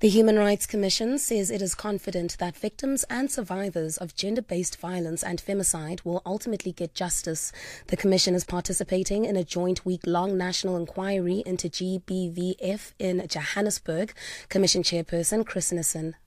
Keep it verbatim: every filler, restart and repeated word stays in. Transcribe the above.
The Human Rights Commission says it is confident that victims and survivors of gender-based violence and femicide will ultimately get justice. The Commission is participating in a joint week-long national inquiry into G B V F in Johannesburg. Commission Chairperson Chris Nissen